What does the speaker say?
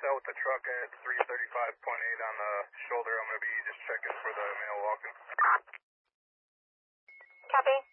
out with the truck at 335.8 on the shoulder. I'm going to be just checking for the male walking. Copy.